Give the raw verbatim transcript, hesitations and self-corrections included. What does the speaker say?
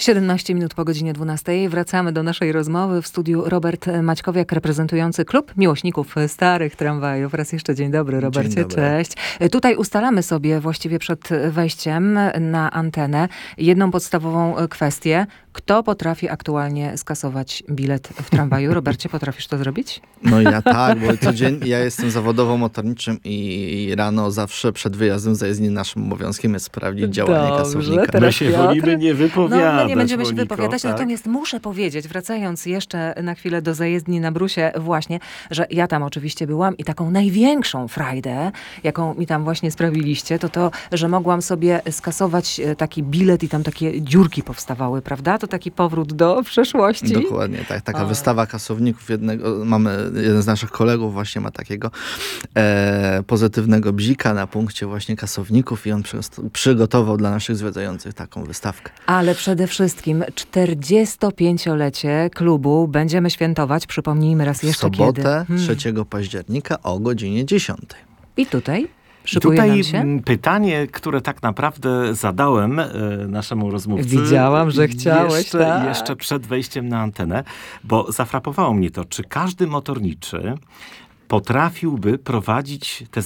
siedemnaście minut po godzinie dwunastej. Wracamy do naszej rozmowy. W studiu Robert Maćkowiak, reprezentujący Klub Miłośników Starych Tramwajów. Raz jeszcze dzień dobry, Robercie. Dzień dobry. Cześć. Tutaj ustalamy sobie właściwie przed wejściem na antenę jedną podstawową kwestię. Kto potrafi aktualnie skasować bilet w tramwaju? Robercie, potrafisz to zrobić? No ja tak, bo codziennie ja jestem zawodowo motorniczym i rano zawsze przed wyjazdem z zajezdni naszym obowiązkiem jest sprawdzić działanie Dobrze, kasownika. teraz My się Piotr. wolimy nie wypowiadać. No, my nie będziemy się Moniko, wypowiadać, tak? natomiast muszę powiedzieć, wracając jeszcze na chwilę do zajezdni na Brusie właśnie, że ja tam oczywiście byłam i taką największą frajdę, jaką mi tam właśnie sprawiliście, to to, że mogłam sobie skasować taki bilet i tam takie dziurki powstawały, prawda? To taki powrót do przeszłości. Dokładnie, tak. Taka O. wystawa kasowników. Jednego, mamy, jeden z naszych kolegów właśnie ma takiego e, pozytywnego bzika na punkcie właśnie kasowników i on przy, przygotował dla naszych zwiedzających taką wystawkę. Ale przede wszystkim czterdziestopięciolecie klubu będziemy świętować, przypomnijmy raz W jeszcze sobotę, kiedy. Hmm. trzeciego października o godzinie dziesiątej. I tutaj I szykuje tutaj nam się. m, pytanie, które tak naprawdę zadałem e, naszemu rozmówcy. Widziałam, że chciałeś, jeszcze, tak. jeszcze przed wejściem na antenę, bo zafrapowało mnie to, czy każdy motorniczy potrafiłby prowadzić te